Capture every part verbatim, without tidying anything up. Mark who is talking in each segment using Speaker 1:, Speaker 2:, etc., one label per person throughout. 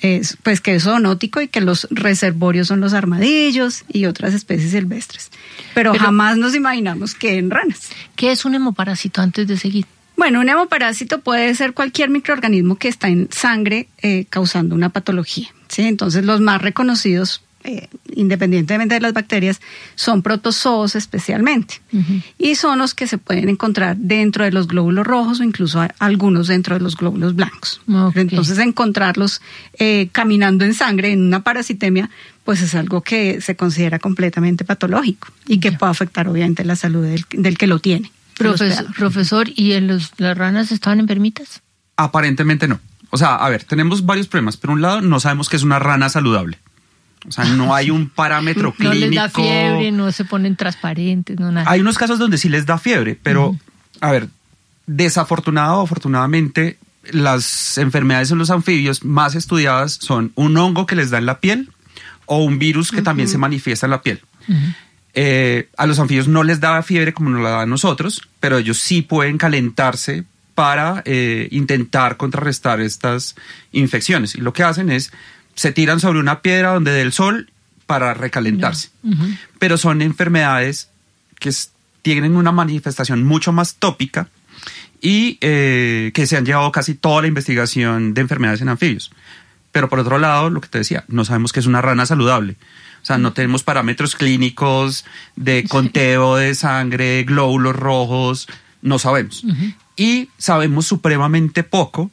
Speaker 1: es, pues que es zoonótico y que los reservorios son los armadillos y otras especies silvestres. Pero, Pero jamás nos imaginamos que en ranas.
Speaker 2: ¿Qué es un hemoparásito antes de seguir?
Speaker 1: Bueno, un hemoparásito puede ser cualquier microorganismo que está en sangre eh, causando una patología, ¿sí? Entonces los más reconocidos, eh, independientemente de las bacterias, son protozoos especialmente. Uh-huh. Y son los que se pueden encontrar dentro de los glóbulos rojos o incluso a, algunos dentro de los glóbulos blancos. Okay. Entonces encontrarlos eh, caminando en sangre en una parasitemia, pues es algo que se considera completamente patológico y que yeah. puede afectar obviamente la salud del, del que lo tiene.
Speaker 2: Profesor, profesor, ¿y en los, las ranas estaban enfermitas?
Speaker 3: Aparentemente no. O sea, a ver, tenemos varios problemas. Por un lado, no sabemos qué es una rana saludable. O sea, no hay un parámetro clínico.
Speaker 2: No les da fiebre, no se ponen transparentes, no nada.
Speaker 3: Hay unos casos donde sí les da fiebre, pero, uh-huh. a ver, desafortunado o afortunadamente, las enfermedades en los anfibios más estudiadas son un hongo que les da en la piel o un virus que uh-huh. también se manifiesta en la piel. Uh-huh. Eh, a los anfibios no les da fiebre como nos la da a nosotros, pero ellos sí pueden calentarse para eh, intentar contrarrestar estas infecciones. Y lo que hacen es, se tiran sobre una piedra donde dé el sol para recalentarse. Uh-huh. Pero son enfermedades que s- tienen una manifestación mucho más tópica y eh, que se han llevado casi toda la investigación de enfermedades en anfibios. Pero por otro lado, lo que te decía, no sabemos qué es una rana saludable. O sea, no tenemos parámetros clínicos de conteo de sangre, glóbulos rojos, no sabemos. Uh-huh. Y sabemos supremamente poco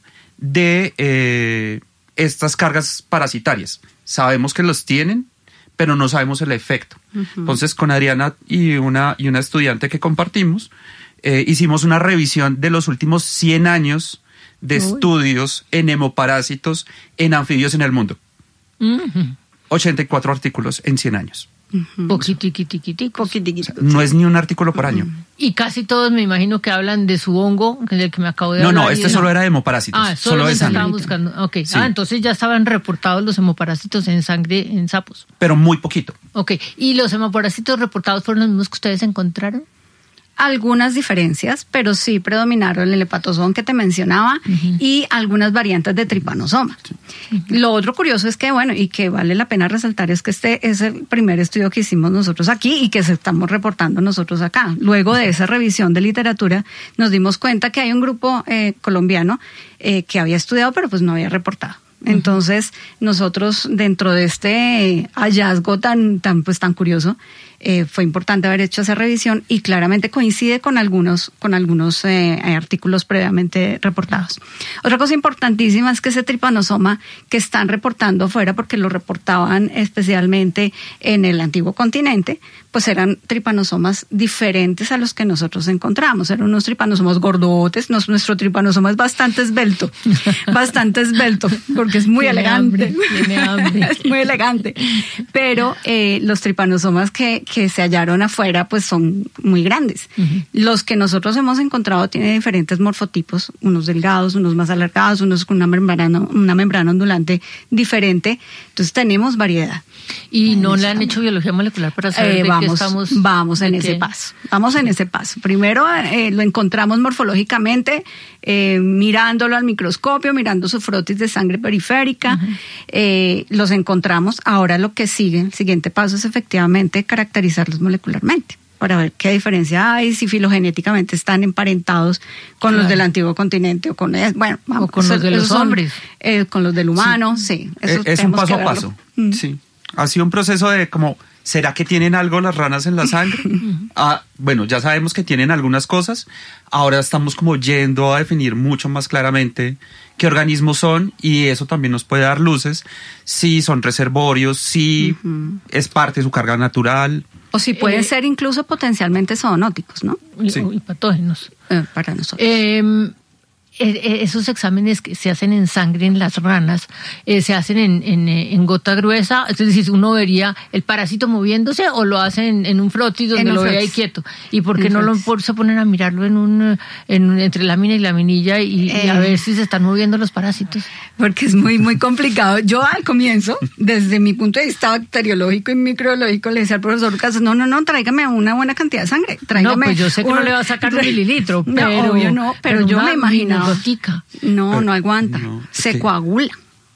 Speaker 3: de eh, estas cargas parasitarias. Sabemos que los tienen, pero no sabemos el efecto. Uh-huh. Entonces, con Adriana y una, y una estudiante que compartimos, eh, hicimos una revisión de los últimos cien años de Uy. estudios en hemoparásitos en anfibios en el mundo. Uh-huh. ochenta y cuatro artículos en cien años.
Speaker 2: Uh-huh. Poquitiquitiquitico.
Speaker 3: O sea, no es ni un artículo por año.
Speaker 2: Uh-huh. Y casi todos me imagino que hablan de su hongo, que es el que me acabo de
Speaker 3: no,
Speaker 2: hablar.
Speaker 3: No, este solo no. era de hemoparásitos.
Speaker 2: Ah, solo,
Speaker 3: solo de sangre.
Speaker 2: Estaban buscando. Okay.
Speaker 3: Sí.
Speaker 2: Ah, entonces ya estaban reportados los hemoparásitos en sangre en sapos.
Speaker 3: Pero muy poquito.
Speaker 2: Ok. ¿Y los hemoparásitos reportados fueron los mismos que ustedes encontraron?
Speaker 1: Algunas diferencias, pero sí predominaron el hepatozoon que te mencionaba uh-huh. y algunas variantes de tripanosoma. Uh-huh. Lo otro curioso es que, bueno, y que vale la pena resaltar, es que este es el primer estudio que hicimos nosotros aquí y que se estamos reportando nosotros acá. Luego de esa revisión de literatura, nos dimos cuenta que hay un grupo eh, colombiano eh, que había estudiado, pero pues no había reportado. Entonces, nosotros dentro de este hallazgo tan, tan, pues, tan curioso, eh, fue importante haber hecho esa revisión y claramente coincide con algunos, con algunos eh, artículos previamente reportados. Otra cosa importantísima es que ese tripanosoma que están reportando afuera, porque lo reportaban especialmente en el antiguo continente, pues eran tripanosomas diferentes a los que nosotros encontramos. Eran unos tripanosomas gordotes. Nos, nuestro tripanosoma es bastante esbelto, bastante esbelto, porque es muy
Speaker 2: tiene
Speaker 1: elegante.
Speaker 2: Hambre, tiene hambre.
Speaker 1: Es muy elegante. Pero eh, los tripanosomas que, que se hallaron afuera, pues son muy grandes. Uh-huh. Los que nosotros hemos encontrado tienen diferentes morfotipos, unos delgados, unos más alargados, unos con una membrana, una membrana ondulante diferente. Entonces tenemos variedad.
Speaker 2: ¿Y no le han hecho biología molecular para saber
Speaker 1: eh,
Speaker 2: de
Speaker 1: vamos,
Speaker 2: qué estamos?
Speaker 1: Vamos en
Speaker 2: qué?
Speaker 1: ese paso. Vamos en ese paso. Primero eh, lo encontramos morfológicamente, eh, mirándolo al microscopio, mirando su frotis de sangre periférica. Uh-huh. Eh, los encontramos. Ahora lo que sigue, el siguiente paso es efectivamente caracterizarlos molecularmente, para ver qué diferencia hay, si filogenéticamente están emparentados con claro. los del antiguo continente o con, bueno, vamos,
Speaker 2: o con
Speaker 1: eso,
Speaker 2: los de los
Speaker 1: son,
Speaker 2: hombres.
Speaker 1: Eh, con los del humano, sí. sí eso
Speaker 3: es un paso a paso. Mm. Sí. Ha sido un proceso de como, ¿será que tienen algo las ranas en la sangre? ah, bueno, ya sabemos que tienen algunas cosas. Ahora estamos como yendo a definir mucho más claramente qué organismos son, y eso también nos puede dar luces si son reservorios, si uh-huh. es parte de su carga natural.
Speaker 1: O si pueden eh, ser incluso potencialmente zoonóticos, ¿no?
Speaker 2: Sí. Y patógenos.
Speaker 1: Eh, para nosotros.
Speaker 2: Eh, esos exámenes que se hacen en sangre en las ranas, eh, se hacen en, en, en gota gruesa, es decir, uno vería el parásito moviéndose, o lo hacen en, en un frotis donde lo ve ahí quieto. ¿Y por qué en no lo, por, se ponen a mirarlo en un en, entre lámina y laminilla y, eh, y a ver si se están moviendo los parásitos? Porque es muy, muy complicado. Yo al comienzo, desde mi punto de vista bacteriológico y microbiológico, le decía al profesor Lucas, no, no, no, tráigame una buena cantidad de sangre. Tráigame no, pues yo sé que un, no le va a sacar un mililitro, pero, no, obvio no, pero, pero yo me imaginaba. Gotica. No, no aguanta. No, se que... coagula.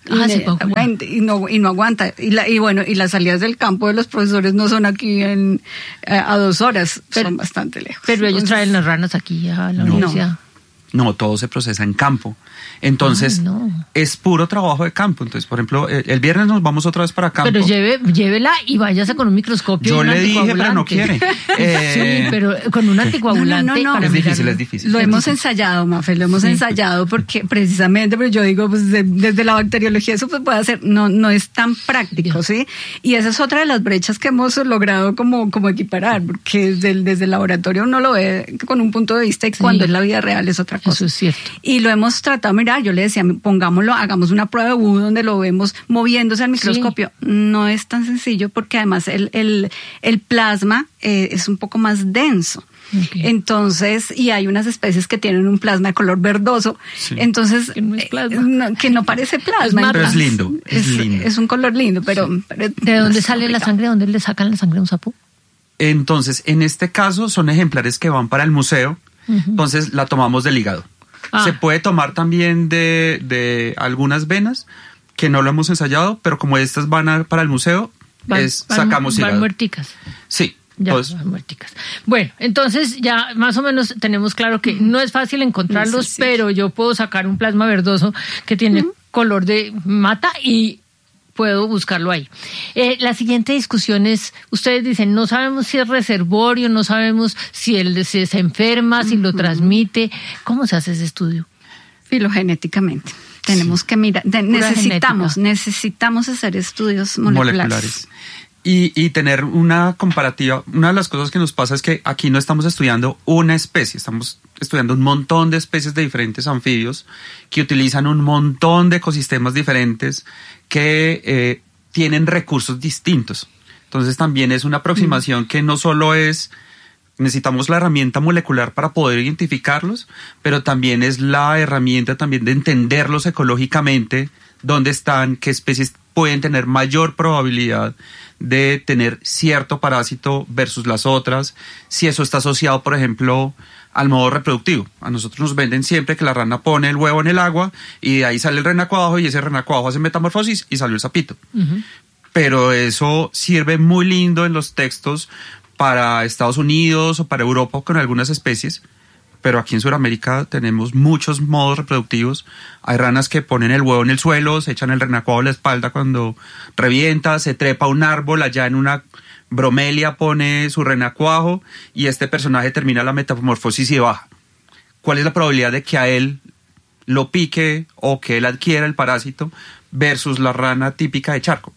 Speaker 2: Ah, se coagula.
Speaker 1: y no y no aguanta y, la, y bueno y las salidas del campo de los profesores no son aquí en eh, a dos horas, pero, son bastante lejos.
Speaker 2: Pero ellos
Speaker 1: Entonces,
Speaker 2: traen las ranas aquí a la
Speaker 3: No.
Speaker 2: universidad.
Speaker 3: No, todo se procesa en campo. Entonces,
Speaker 2: Ay, no.
Speaker 3: es puro trabajo de campo. Entonces, por ejemplo, el, el viernes nos vamos otra vez para campo.
Speaker 2: Pero lleve, llévela y váyase con un microscopio.
Speaker 3: Yo
Speaker 2: y un
Speaker 3: le dije, pero no
Speaker 2: anticoagulante.
Speaker 3: quiere. Eh,
Speaker 2: Sí, pero con un anticoagulante.
Speaker 1: No, no, no, no.
Speaker 2: para
Speaker 3: Es difícil,
Speaker 2: mirarlo.
Speaker 3: es difícil.
Speaker 1: Lo hemos ensayado, Mafe, lo hemos
Speaker 2: Sí.
Speaker 1: ensayado porque precisamente, pero yo digo, pues de- desde la bacteriología eso se puede hacer, no, no es tan práctico, ¿sí? Y esa es otra de las brechas que hemos logrado como, como equiparar, porque desde el, desde el laboratorio uno lo ve con un punto de vista y
Speaker 2: Sí.
Speaker 1: cuando es la vida real es otra cosa.
Speaker 2: Eso es cierto.
Speaker 1: Y lo hemos tratado, mira, yo le decía, pongámoslo, hagamos una prueba de U donde lo vemos moviéndose al microscopio. No es tan sencillo porque además el, el, el plasma eh, es un poco más denso.
Speaker 2: Ok.
Speaker 1: Entonces, y hay unas especies que tienen un plasma de color verdoso,
Speaker 3: Sí.
Speaker 1: entonces,
Speaker 2: Que no es plasma.
Speaker 1: eh, no, que no parece plasma.
Speaker 2: Es mata.
Speaker 3: Pero es
Speaker 1: entonces,
Speaker 3: lindo, es lindo.
Speaker 1: es un color lindo, pero... pero
Speaker 2: ¿De dónde
Speaker 1: es
Speaker 2: sale la
Speaker 1: complicado.
Speaker 2: sangre? ¿De dónde le sacan la sangre a un sapo?
Speaker 3: Entonces, en este caso, son ejemplares que van para el museo.
Speaker 2: Ujú.
Speaker 3: Entonces, la tomamos del hígado.
Speaker 2: Ah.
Speaker 3: Se puede tomar también de, de algunas venas, que no lo hemos ensayado, pero como estas van a- para el museo,
Speaker 2: Van-
Speaker 3: es,
Speaker 2: van-
Speaker 3: sacamos
Speaker 2: van
Speaker 3: hígado.
Speaker 2: muerticas.
Speaker 3: Sí.
Speaker 2: Ya,
Speaker 3: Entonces,
Speaker 2: van muerticas. Bueno, entonces ya más o menos tenemos claro que no es fácil encontrarlos,
Speaker 1: No es sencillo.
Speaker 2: pero yo puedo sacar un plasma verdoso que tiene color de mata y puedo buscarlo ahí. Eh, la siguiente discusión es, ustedes dicen, no sabemos si es reservorio, no sabemos si él se, se enferma, si lo transmite. ¿Cómo se hace ese estudio?
Speaker 1: Filogenéticamente. Tenemos que mirar, de-
Speaker 2: Pura
Speaker 1: necesitamos,
Speaker 2: genética.
Speaker 1: necesitamos hacer estudios moleculares.
Speaker 3: moleculares. Y, y tener una comparativa. Una de las cosas que nos pasa es que aquí no estamos estudiando una especie, estamos estudiando un montón de especies de diferentes anfibios que utilizan un montón de ecosistemas diferentes que eh, tienen recursos distintos. Entonces también es una aproximación mm. que no solo es, necesitamos la herramienta molecular para poder identificarlos, pero también es la herramienta también de entenderlos ecológicamente, dónde están, qué especies pueden tener mayor probabilidad de tener cierto parásito versus las otras, si eso está asociado, por ejemplo, al modo reproductivo. A nosotros nos venden siempre que la rana pone el huevo en el agua y de ahí sale el renacuajo y ese renacuajo hace metamorfosis y salió el sapito. Uh-huh. Pero eso sirve muy lindo en los textos para Estados Unidos o para Europa con algunas especies, pero aquí en Sudamérica tenemos muchos modos reproductivos. Hay ranas que ponen el huevo en el suelo, se echan el renacuajo a la espalda cuando revienta, se trepa a un árbol, allá en una bromelia pone su renacuajo y este personaje termina la metamorfosis y baja. ¿Cuál es la probabilidad de que a él lo pique o que él adquiera el parásito versus la rana típica de charco?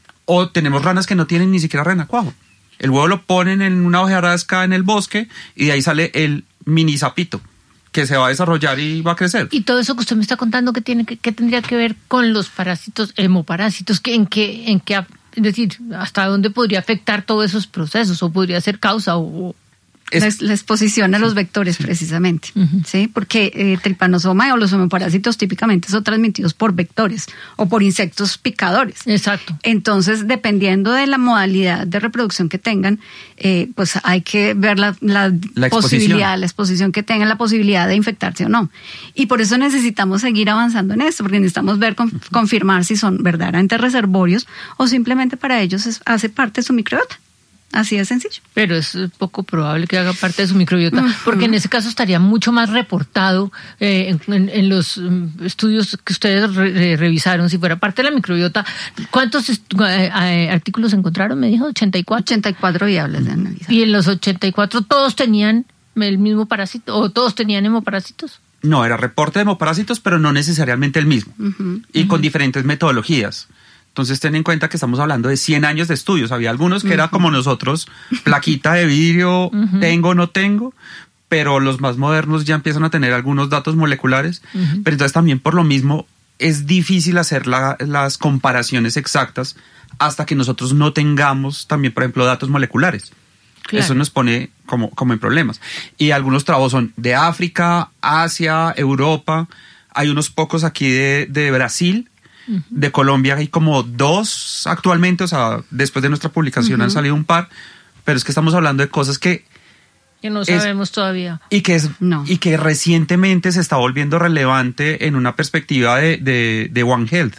Speaker 3: O tenemos ranas que no tienen ni siquiera renacuajo. El huevo lo ponen en una hojarasca en el bosque y de ahí sale el mini sapito que se va a desarrollar y va a crecer.
Speaker 2: Y todo eso que usted me está contando, ¿qué tiene que, qué tendría que ver con los parásitos, hemoparásitos? ¿Qué, en qué, en qué, es decir, hasta dónde podría afectar todos esos procesos o podría ser causa o
Speaker 1: Es, la, la exposición a los vectores, sí. precisamente, uh-huh. ¿sí? Porque eh, tripanosoma o los hemoparásitos típicamente son transmitidos por vectores o por insectos picadores.
Speaker 2: Exacto.
Speaker 1: Entonces, dependiendo de la modalidad de reproducción que tengan, eh, pues hay que ver la, la,
Speaker 3: la
Speaker 1: posibilidad, la exposición que tengan, la posibilidad de infectarse o no. Y por eso necesitamos seguir avanzando en esto, porque necesitamos ver, con, uh-huh. confirmar si son verdaderamente reservorios o simplemente para ellos es, hace parte de su microbiota. Así de sencillo.
Speaker 2: Pero es poco probable que haga parte de su microbiota, uh-huh. porque en ese caso estaría mucho más reportado eh, en, en, en los um, estudios que ustedes re, revisaron. Si fuera parte de la microbiota, ¿cuántos estu- eh, artículos encontraron? Me dijo ochenta y cuatro.
Speaker 1: ochenta y cuatro viables de analizar.
Speaker 2: ¿Y en los ochenta y cuatro todos tenían el mismo parásito o todos tenían hemoparásitos?
Speaker 3: No, era reporte de hemoparásitos, pero no necesariamente el mismo. Uh-huh. Y uh-huh. con diferentes metodologías. Entonces ten en cuenta que estamos hablando de cien años de estudios. Había algunos que uh-huh. era como nosotros, plaquita de vidrio, uh-huh. tengo, no tengo, pero los más modernos ya empiezan a tener algunos datos moleculares. Uh-huh. Pero entonces también por lo mismo es difícil hacer la, las comparaciones exactas hasta que nosotros no tengamos también, por ejemplo, datos moleculares. Claro. Eso nos pone como, como en problemas. Y algunos trabajos son de África, Asia, Europa. Hay unos pocos aquí de, de Brasil. De Colombia hay como dos actualmente, o sea, después de nuestra publicación uh-huh. han salido un par, pero es que estamos hablando de cosas que
Speaker 2: que no sabemos es, todavía
Speaker 3: y que es
Speaker 1: no.
Speaker 3: y que recientemente se está volviendo relevante en una perspectiva de, de, de One Health. O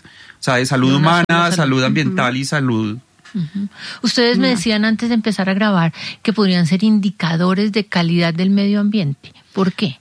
Speaker 3: sea, de salud humana, salud. salud ambiental uh-huh. y salud.
Speaker 2: Uh-huh. Ustedes me decían antes de empezar a grabar que podrían ser indicadores de calidad del medio ambiente. ¿Por qué?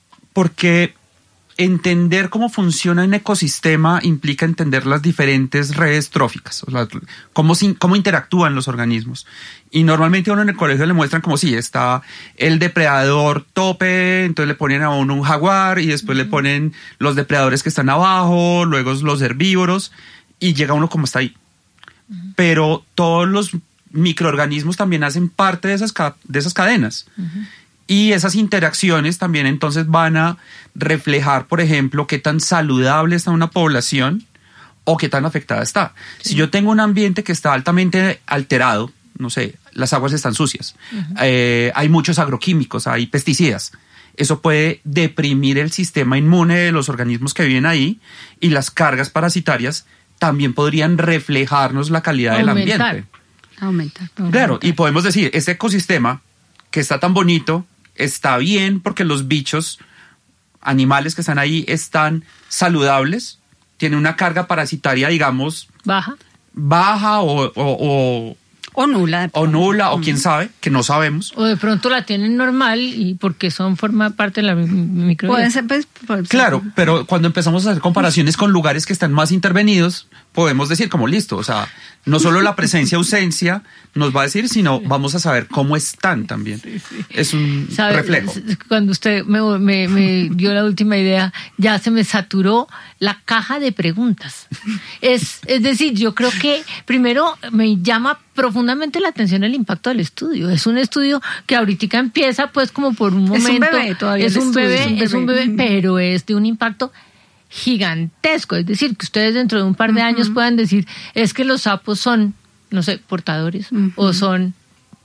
Speaker 3: Porque entender cómo funciona un ecosistema implica entender las diferentes redes tróficas, o sea, cómo, cómo interactúan los organismos. Y normalmente a uno en el colegio le muestran como si está el depredador tope, entonces le ponen a uno un jaguar y después uh-huh. le ponen los depredadores que están abajo, luego los herbívoros y llega uno como está ahí. Uh-huh. Pero todos los microorganismos también hacen parte de esas, de esas cadenas. Uh-huh. Y esas interacciones también entonces van a reflejar, por ejemplo, qué tan saludable está una población o qué tan afectada está. Sí. Si yo tengo un ambiente que está altamente alterado, no sé, las aguas están sucias, uh-huh. eh, hay muchos agroquímicos, hay pesticidas, eso puede deprimir el sistema inmune de los organismos que viven ahí y las cargas parasitarias también podrían reflejarnos la calidad aumentar. del ambiente.
Speaker 1: Aumentar.
Speaker 3: Claro, aumentar. Y podemos decir, este ecosistema que está tan bonito, está bien porque los bichos, animales que están ahí, están saludables, tienen una carga parasitaria, digamos,
Speaker 2: baja,
Speaker 3: baja o, o, o,
Speaker 1: o nula.
Speaker 3: O nula, o quién sabe, que no sabemos.
Speaker 2: O de pronto la tienen normal y porque son forma parte de la microbiota.
Speaker 1: Puede ser, pues, puede ser.
Speaker 3: Claro, pero cuando empezamos a hacer comparaciones con lugares que están más intervenidos, podemos decir como listo, o sea, no solo la presencia ausencia nos va a decir, sino vamos a saber cómo están también. Sí, sí. Es un ¿Sabe? reflejo.
Speaker 2: Cuando usted me, me, me dio la última idea, ya se me saturó la caja de preguntas. Es, es decir, yo creo que primero me llama profundamente la atención el impacto del estudio. Es un estudio que ahorita empieza pues como por un momento.
Speaker 1: Es un bebé todavía.
Speaker 2: Es un
Speaker 1: estudio,
Speaker 2: bebé,
Speaker 1: es un bebé,
Speaker 2: es un bebé, pero es de un impacto gigantesco, es decir, que ustedes dentro de un par de uh-huh. años puedan decir, es que los sapos son, no sé, portadores uh-huh. o son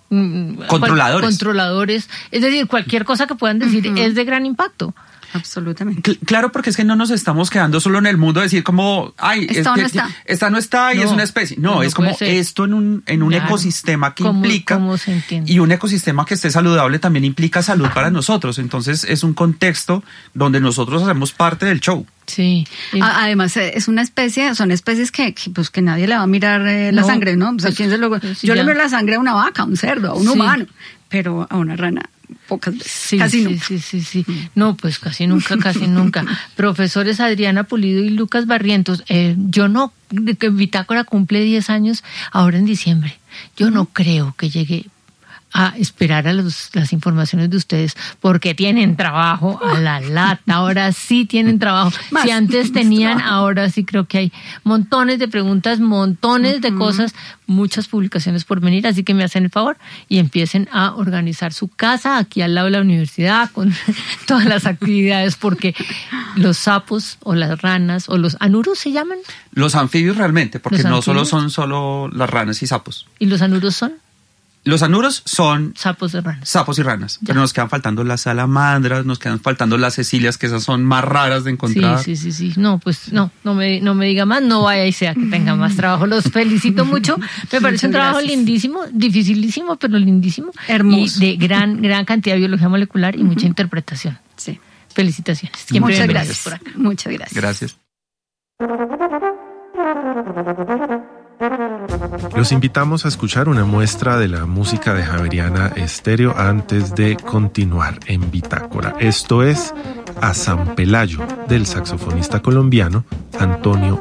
Speaker 3: mm, controladores.
Speaker 2: Cual, controladores, es decir, cualquier cosa que puedan decir uh-huh. es de gran impacto.
Speaker 1: Absolutamente.
Speaker 3: C- claro, porque es que no nos estamos quedando solo en el mundo de decir como, ay,
Speaker 1: esta
Speaker 3: es
Speaker 1: no está,
Speaker 3: esta no está y no, es una especie. No, no es como esto en un, en un claro. ecosistema que
Speaker 2: ¿Cómo,
Speaker 3: implica,
Speaker 2: cómo se entiende?
Speaker 3: Y un ecosistema que esté saludable también implica salud para nosotros. Entonces es un contexto donde nosotros hacemos parte del show.
Speaker 2: Sí.
Speaker 1: Además es una especie, son especies que, que pues que nadie le va a mirar eh, la no, sangre, ¿no? O sea, ¿quién se lo... sí, yo ya. le miro la sangre a una vaca, a un cerdo, a un sí. humano, pero a una rana pocas veces,
Speaker 2: sí,
Speaker 1: casi
Speaker 2: sí,
Speaker 1: nunca.
Speaker 2: Sí, sí, sí. No, pues casi nunca, casi nunca. Profesores Adriana Pulido y Lucas Barrientos, eh, yo no, que Bitácora cumple diez años ahora en diciembre. Yo no creo que llegue a esperar a los, las informaciones de ustedes porque tienen trabajo a la lata, ahora sí tienen trabajo. Más, si antes tenían, trabajo. Ahora sí creo que hay montones de preguntas, montones uh-huh. de cosas, muchas publicaciones por venir, así que me hacen el favor y empiecen a organizar su casa aquí al lado de la universidad con todas las actividades porque los sapos o las ranas o los anuros se llaman.
Speaker 3: Los anfibios realmente, porque no solo son solo las ranas y sapos.
Speaker 2: ¿Y los anuros son?
Speaker 3: Los anuros son
Speaker 2: sapos y ranas.
Speaker 3: Sapos y ranas. Ya. Pero nos quedan faltando las salamandras, nos quedan faltando las cecilias, que esas son más raras de encontrar.
Speaker 2: Sí, sí, sí, sí. No, pues no, no me, no me diga más, no vaya y sea que tenga más trabajo. Los felicito mucho. Me parece Muchas un trabajo gracias. lindísimo, dificilísimo, pero lindísimo.
Speaker 1: Hermoso.
Speaker 2: Y de gran, gran cantidad de biología molecular y uh-huh. mucha interpretación.
Speaker 1: Sí.
Speaker 2: Felicitaciones.
Speaker 1: Siempre Muchas gracias. Por acá. Muchas gracias.
Speaker 3: Gracias.
Speaker 4: Los invitamos a escuchar una muestra de la música de Javeriana Estéreo antes de continuar en Bitácora. Esto es A San Pelayo, del saxofonista colombiano Antonio